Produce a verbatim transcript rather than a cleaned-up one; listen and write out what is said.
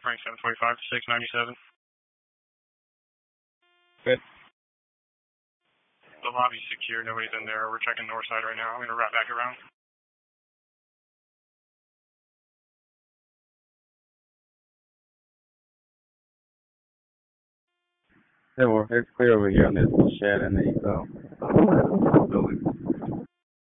Frank seven forty-five, six ninety-seven. Good. The lobby's secure. Nobody's in there. We're checking north side right now. I'm going to wrap back around. Yeah, well, it's clear over here on this shed and the uh, building.